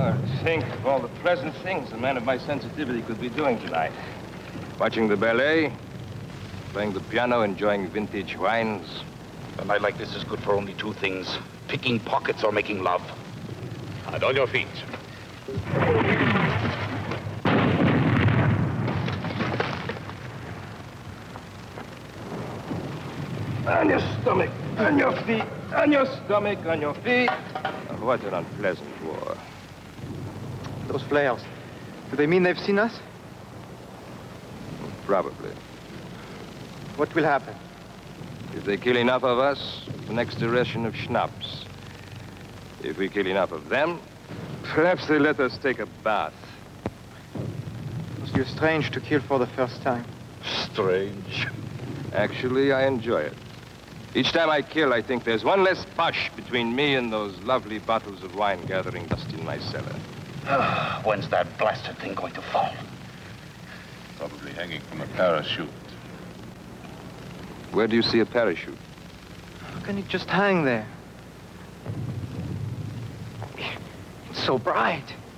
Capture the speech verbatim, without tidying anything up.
Uh, think of all the pleasant things a man of my sensitivity could be doing tonight. Watching the ballet, playing the piano, enjoying vintage wines. A night like this is good for only two things. Picking pockets or making love. And on your feet. On your stomach, on your feet, on your stomach, on your feet. Oh, what an unpleasant war. Those flares, do they mean they've seen us? Probably. What will happen? If they kill enough of us, the next ration of schnapps. If we kill enough of them, perhaps they let us take a bath. It must be strange to kill for the first time. Strange. Actually, I enjoy it. Each time I kill, I think there's one less push between me and those lovely bottles of wine gathering dust in my cellar. When's that blasted thing going to fall? Probably hanging from a parachute. Where do you see a parachute? How can it just hang there? It's so bright.